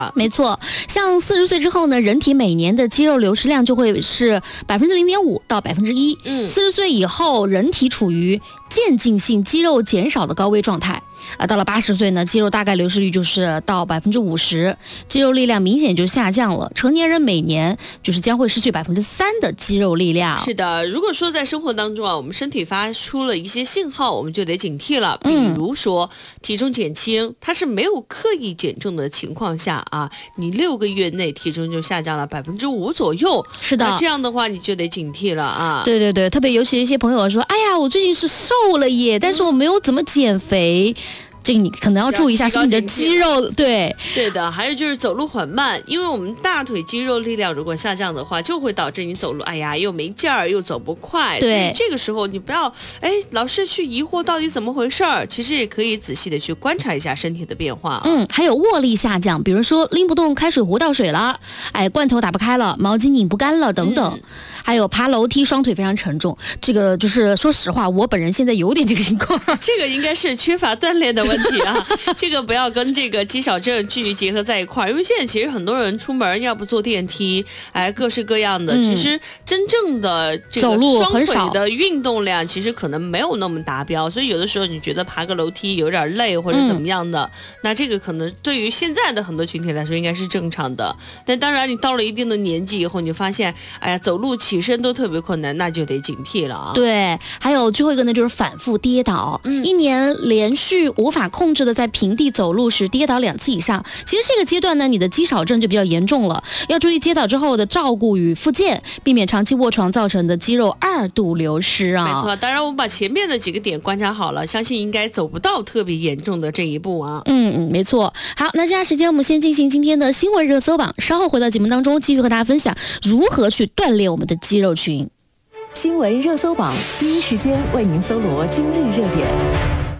没错，像40岁之后呢，人体每年的肌肉流失量就会是0.5%到1%。40岁以后，人体处于渐进性肌肉减少的高危状态。到了80岁呢，肌肉大概流失率就是到50%，肌肉力量明显就下降了。成年人每年就是将会失去3%的肌肉力量。 是的，如果说在生活当中啊，我们身体发出了一些信号，我们就得警惕了。比如说体重减轻，它是没有刻意减重的情况下啊，你6个月内体重就下降了5%左右。 是的， 那这样的话你就得警惕了啊。 对对对，特别尤其一些朋友说，哎呀，我最近是瘦了耶，但是我没有怎么减肥。这个你可能要注意一下，是你的肌肉。对的，还有就是走路缓慢，因为我们大腿肌肉力量如果下降的话，就会导致你走路又没劲儿，又走不快。 对， 所以这个时候你不要老是去疑惑到底怎么回事儿，其实也可以仔细的去观察一下身体的变化。 还有握力下降，比如说拎不动开水壶倒水了，罐头打不开了，毛巾拧不干了等等。还有爬楼梯双腿非常沉重，这个就是说实话，我本人现在有点这个情况。 这个应该是缺乏锻炼的问题啊，这个不要跟这个肌少症去结合在一块儿，因为现在其实很多人出门要不坐电梯，各式各样的，其实真正的这个双腿的运动量其实可能没有那么达标，所以有的时候你觉得爬个楼梯有点累或者怎么样的，那这个可能对于现在的很多群体来说应该是正常的。但当然你到了一定的年纪以后，你就发现走路起身都特别困难，那就得警惕了啊。 对，还有最后一个呢，就是反复跌倒。1年连续无法控制的在平地走路时跌倒2次以上，其实这个阶段呢，你的肌少症就比较严重了，要注意跌倒之后的照顾与复健，避免长期卧床造成的肌肉2度流失啊。 没错，当然我们把前面的几个点观察好了，相信应该走不到特别严重的这一步啊。 没错。好，那接下来时间我们先进行今天的新闻热搜榜，稍后回到节目当中继续和大家分享如何去锻炼我们的肌肉群。 新闻热搜榜第一时间为您搜罗今日热点。